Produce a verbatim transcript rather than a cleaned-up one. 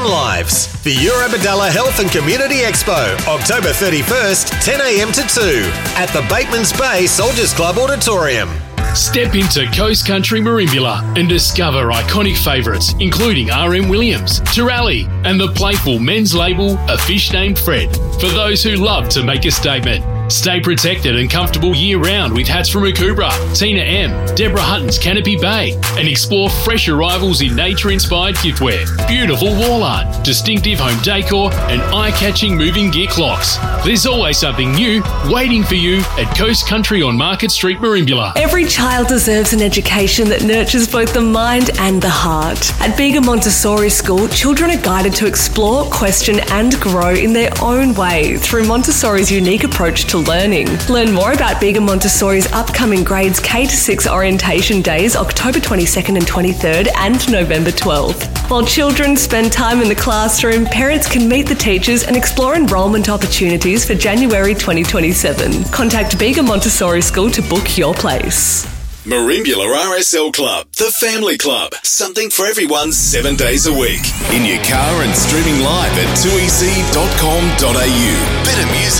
Lives. The Eurobodalla Health and Community Expo, October thirty-first, ten a.m. to two, at the Batemans Bay Soldiers Club Auditorium. Step into Coast Country Merimbula and discover iconic favourites including R M Williams, Turali and the playful men's label A Fish Named Fred. For those who love to make a statement. Stay protected and comfortable year-round with hats from Akubra, Tina M, Deborah Hutton's Canopy Bay, and explore fresh arrivals in nature-inspired giftware, beautiful wall art, distinctive home decor, and eye-catching moving gear clocks. There's always something new waiting for you at Coast Country on Market Street, Merimbula. Every child deserves an education that nurtures both the mind and the heart. At Bega Montessori School, children are guided to explore, question, and grow in their own way through Montessori's unique approach to learning. Learn more about Bega Montessori's upcoming grades K to six orientation days, October twenty-second and twenty-third and November twelfth. While children spend time in the classroom, parents can meet the teachers and explore enrolment opportunities for January twenty twenty-seven. Contact Bega Montessori School to book your place. Merimbula R S L Club, the family club. Something for everyone seven days a week. In your car and streaming live at two e c dot com dot a u. Better music.